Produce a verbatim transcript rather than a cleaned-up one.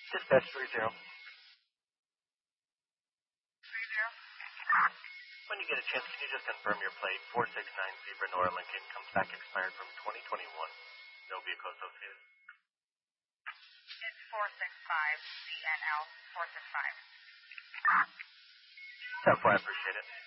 Dispatch three zero. three zero. When you get a chance, can you just confirm your plate? four six nine Zebra Nora Lincoln comes back expired from twenty twenty-one. No vehicle associated. It's four six five Z N L four six five. ten four, I appreciate it.